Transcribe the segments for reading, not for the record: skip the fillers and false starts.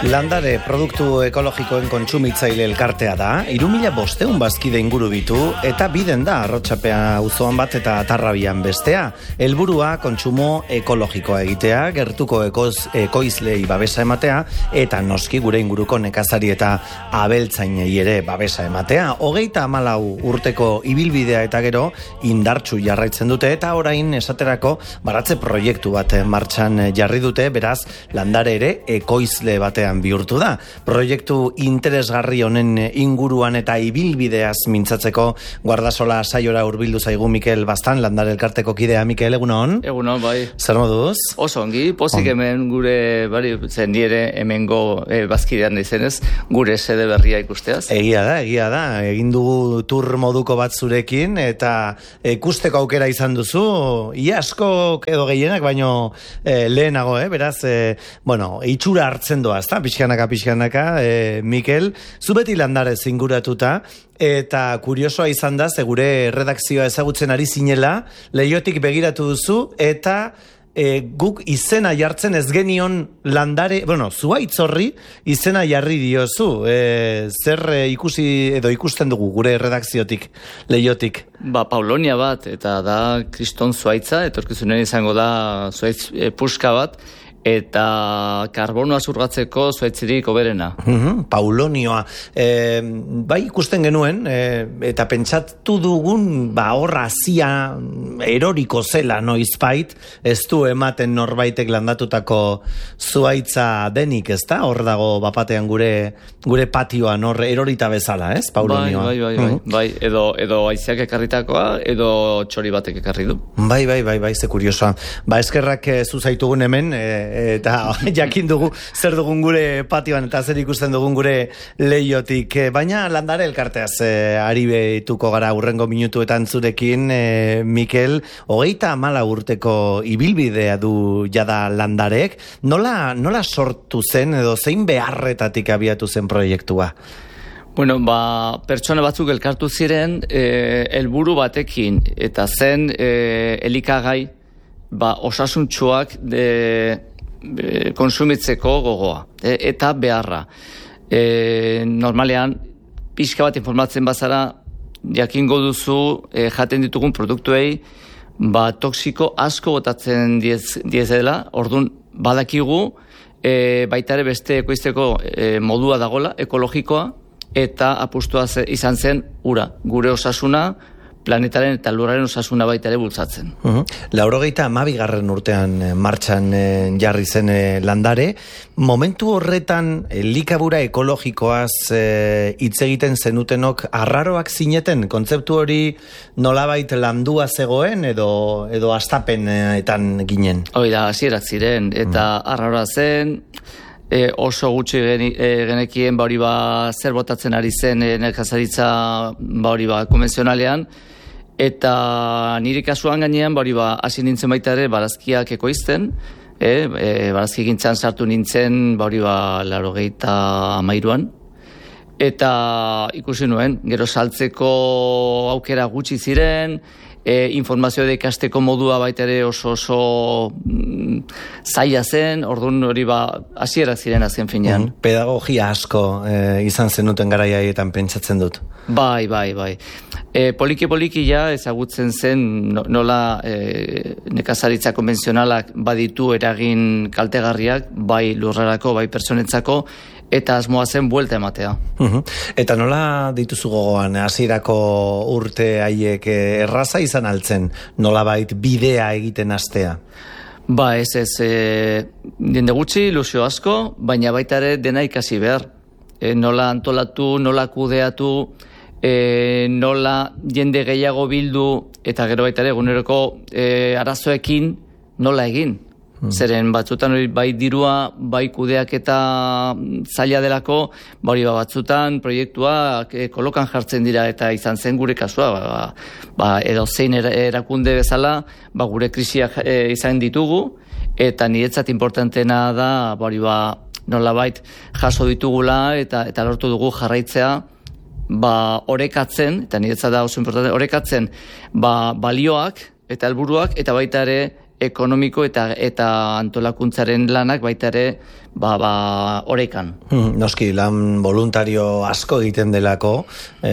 Landare produktu ekologikoen kontsumitzaile elkartea da, 3.500 bazkide inguru ditu, eta biden da Arrotxapea auzoan bat eta Tarrabian bestea. Helburua kontsumo ekologikoa egitea, gertuko ekoizlei babesa ematea, eta noski gure inguruko nekazari eta abeltzainei ere babesa ematea. 34 urteko ibilbidea eta gero indartsu jarraitzen dute, eta orain esaterako baratze proiektu bat martxan jarri dute, beraz Landare ere ekoizle batean bihurtu da. Proiektu interesgarri honen inguruan eta ibilbideaz mintzatzeko Guardasola saiora hurbildu zaigu Mikel Baztan, Landare elkarteko kidea. Mikel, egunon? Egunon, bai. Zer moduz? Oso ongi, pozik hemen gure, zen nire hemengo bazkidean izenez, gure sede berria ikusteaz. Egia da. Egin dugu tur moduko bat zurekin, eta ikusteko aukera izan duzu, iasko edo gehienak, baino lehenago, beraz, itxura hartzen doa, ezta? Pixkanaka, Mikel, zu beti Landare zinguratuta, eta kuriosoa izan da, gure redakzioa ezagutzen ari zinela, Leiotik begiratu duzu, eta guk izena jartzen ez genion Landare, zuhaitz horri izena jarri diozu. Zer ikusi edo ikusten dugu gure redakziotik, Leiotik? Paulonia bat, eta da kriston zuhaitza, etorkizunen izango da zuhaitz puska bat, eta karbonoa zurgatzeko zuhaitzirik hoberena. Paulonioa. Bai ikusten genuen, eta pentsatu dugun, horra hazia eroriko zela noizbait, ez du ematen norbaitek landatutako zuhaitza denik, ez da? Hor dago bapatean gure patioan, hor erorita bezala, ez? Paulonioa. Bai, edo haizeak ekarritakoa, edo txori batek ekarri du. Bai, ze kuriosoa. Eskerrak zuzaitugun hemen, eta jakin dugu zer dugun gure patioan eta zer ikusten dugun gure Leiotik. Baina Landare elkarteaz ari behituko gara urrengo minutuetan zurekin, Mikel. 34 urteko ibilbidea du jada Landarek. Nola sortu zen edo zein beharretatik abiatu zen proiektua? Pertsona batzuk elkartu ziren helburu batekin, eta zen elikagai osasuntsuak konsumitzeko gogoa, eta beharra. Normalean, pixka bat informatzen bazara, jakingo duzu jaten ditugun produktuei, toksiko asko botatzen diezela, orduan badakigu, baitare beste ekoizteko modua dagola, ekologikoa, eta apustua izan zen ura, gure osasuna, planetaren eta lurraren osasuna baita ere bultzatzen. 92. urtean martxan jarri zen Landare. Momentu horretan elikabura ekologikoaz hitz egiten zenutenok arraroak zineten, kontzeptu hori nolabait landua zegoen edo hastapenetan ginen? Oida, hasierak ziren, eta arraroa zen, oso gutxi genekien zer botatzen ari zen nekazaritza konvenzionalean, eta nire kasuan gainean hasi nintzen baita ere barazkiak ekoizten, barazki gintzan sartu nintzen 93an, eta ikusi nuen, gero saltzeko aukera gutxi ziren, informazioa da ikasteko modua baita ere oso zaila zen, orduan hori hasierak ziren azken finean. Pedagogia asko izan zenuten garaiaietan pentsatzen dut. Bai. Poliki ezagutzen zen nola nekazaritza konvenzionalak baditu eragin kaltegarriak, bai lurrarako, bai pertsonentzako, eta asmoa zen buelta ematea. Eta nola dituzu gogoan, hasierako urte haiek erraza izan altzen, nolabait bidea egiten hastea? Ez, jende gutxi, ilusio asko, baina baita ere dena ikasi behar. Nola antolatu, nola kudeatu, nola jende gehiago bildu, eta gero baita ere eguneroko arazoekin nola egin. Zeren batzutan bai dirua, bai kudeak eta zaila delako, batzutan proiektua kolokan jartzen dira, eta izan zen gure kasua, edo zein erakunde bezala, gure krisiak izan ditugu, eta niretzat importantena da, nolabait jaso ditugula, eta lortu dugu jarraitzea, orekatzen, eta niretzat da oso importante, orekatzen balioak, eta helburuak, eta baita ere ekonomiko eta antolakuntzaren lanak baita ere orekan. Noski, lan voluntario asko egiten delako,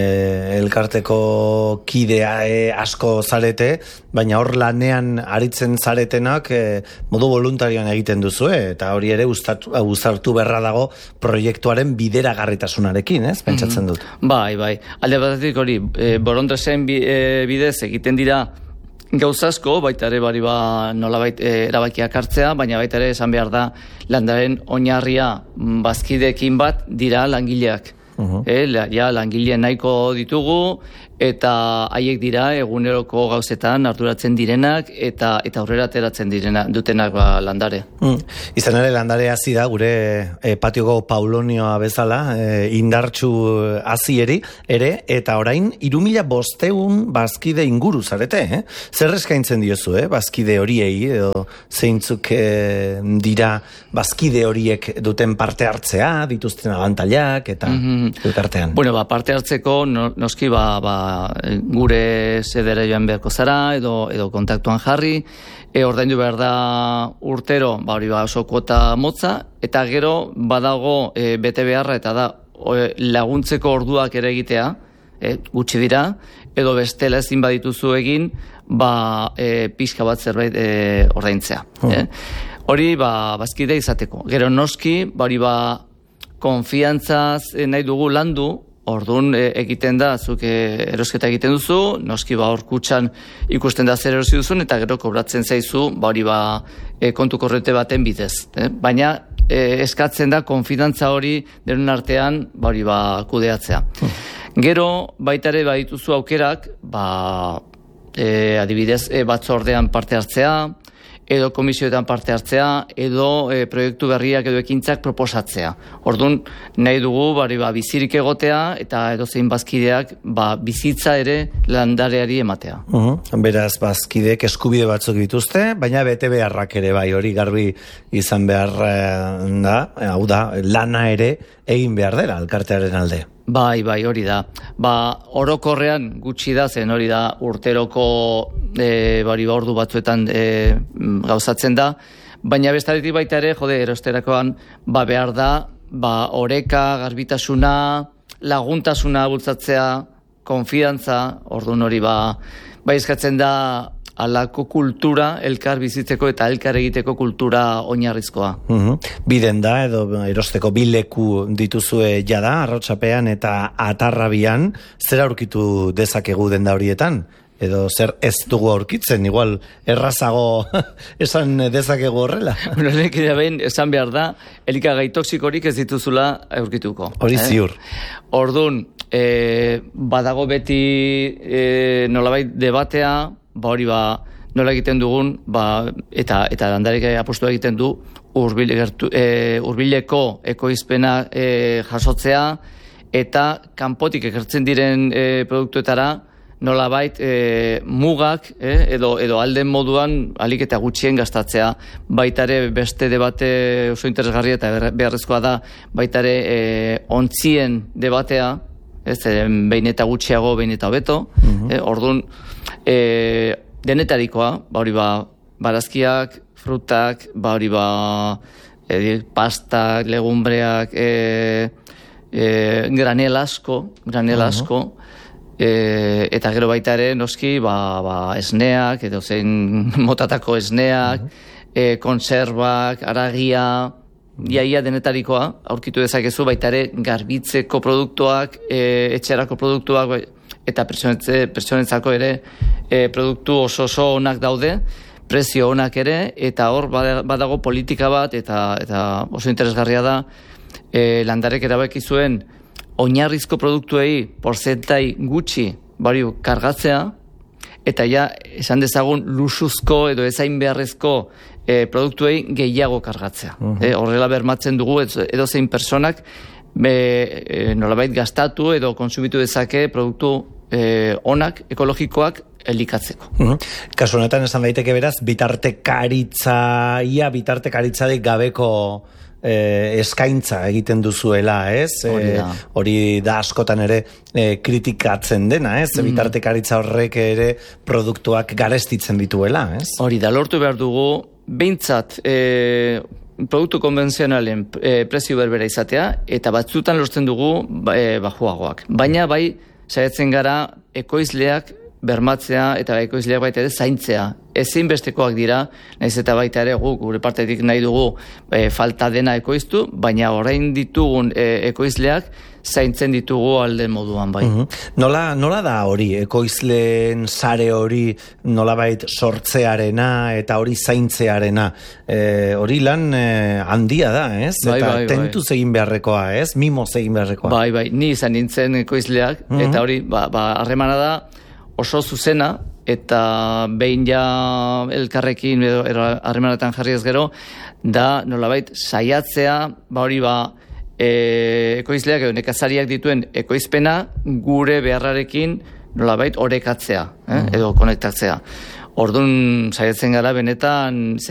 elkarteko kidea asko zarete, baina hor lanean aritzen zaretenak modu voluntarioan egiten duzue, eta hori ere uzartu berra dago proiektuaren bideragarritasunarekin, ez? Pentsatzen dut. Bai. Alde batetik hori, Bolondresen bidez egiten dira gauzasko, baita ere nolabait erabakiak hartzea, baina baita ere esan behar da landaren oinarria bazkideekin bat dira langileak. Langile nahiko ditugu eta haiek dira eguneroko gauzetan arduratzen direnak eta aurrera ateratzen dutenak landare. Izan ere landare hazi da gure patioko Paulonioa bezala, indartsu hazieri ere, eta orain 3.500 bazkide inguru zarete, Zer eskaintzen diozu, bazkide horiei, edo zeintzuk dira bazkide horiek duten parte hartzea, dituzten abantailak eta elkartean? Bueno, parte hartzeko noski gure zedera joan beharko zara edo kontaktuan jarri, ordaindu behar da urtero oso kuota motza, eta gero badago bete beharra eta da laguntzeko orduak ere egitea, gutxi dira, edo bestela ezin badituzu egin pixka bat zerbait ordaintzea. Hori bazkide izateko. Gero noski, konfiantzaz nahi dugu landu, orduan egiten da, zuk erosketa egiten duzu, noski hor kutxan ikusten da zer erosi duzun, eta gero kobratzen zaizu, kontu korrente baten bidez. Baina eskatzen da konfidantza hori denon artean kudeatzea. Gero baitare badituzu aukerak, adibidez batzordean parte hartzea, edo komisioetan parte hartzea, edo proiektu berriak edo ekintzak proposatzea. Orduan, nahi dugu bizirik egotea, eta edozein bazkideak bizitza ere landareari ematea. Beraz, bazkideek eskubide batzuk dituzte, baina bete beharrak ere hori garbi izan behar da, hau da, lana ere egin behar dela elkartearen alde. Bai, hori da. Orokorrean gutxi da, zen hori da urteroko ordu batzuetan gauzatzen da, baina bestaretik baita ere, erosterakoan behar da, oreka, garbitasuna, laguntasuna bultzatzea, konfidantza, orduan hori eskatzen da alako kultura, elkar bizitzeko eta elkar egiteko kultura oinarrizkoa. Biden da, edo erosteko bileku dituzue jada, Arrotxapean eta Atarrabian, zer aurkitu dezakegu denda horietan? Edo zer ez dugu aurkitzen, igual errazago esan dezakegu horrela? Nek ere behin esan behar da, elikagai toksikorik ez dituzula aurkituko. Hori ziur. Orduan, badago beti nolabait debatea, hori nola egiten dugun, eta landarek apostu egiten du, hurbileko ekoizpena jasotzea, eta kanpotik ekertzen diren produktuetara, nolabait mugak edo alden moduan alik eta gutxien gastatzea. Baitare beste debate oso interesgarria eta beharrezkoa da, baitare ontzien debatea, behin eta gutxiago, behin eta hobeto, orduan denetarikoa, barazkiak, frutak, pastak, legumbreak, granel asko, eta gero baita ere, noski, esneak, edo zein motatako esneak, konserbak, aragia, iaia denetarikoa, aurkitu dezakezu, baita ere garbitzeko produktuak, etxerako produktuak, eta pertsonentzako ere produktu oso onak daude, prezio onak ere, eta hor badago politika bat, eta oso interesgarria da, landarek erabaki zuen oinarrizko produktuei porzentai gutxi kargatzea, eta esan dezagun luxuzko edo ezain beharrezko produktuei gehiago kargatzea. Horrela bermatzen dugu edo zein personak nolabait gastatu edo konsumitu dezake produktu onak, ekologikoak elikatzeko. Kasu honetan esan daiteke beraz, bitartekaritzarik gabeko eskaintza egiten duzuela, ez? Hori da askotan ere kritikatzen dena, ez? Bitartekaritza horrek ere produktuak garestitzen dituela, ez? Hori da, lortu behar dugu, behintzat produktu konbentzionalen prezio berbera izatea, eta batzutan lortzen dugu bajuagoak. Baina bai, saiatzen gara ekoizleak bermatzea eta ekoizleak baita ere zaintzea. Ezinbestekoak dira, nahiz eta baita ere gure partetik nahi dugu falta dena ekoiztu, baina orain ditugun ekoizleak zaintzen ditugu alde moduan bai. Nola da hori, ekoizleen sare hori nolabait sortzearena eta hori zaintzearena? Hori lan handia da, ez? Eta tentuz egin beharrekoa, ez? Mimoz egin beharrekoa. Bai, ni izan nintzen ekoizleak, eta hori, harremana da, oso zuzena, eta behin ja elkarrekin harremanetan jarri ez gero, da nolabait saiatzea, hori ekoizleak edo nekazariak dituen ekoizpena gure beharrarekin nolabait orekatzea, edo konektatzea. Orduan saiatzen gara benetan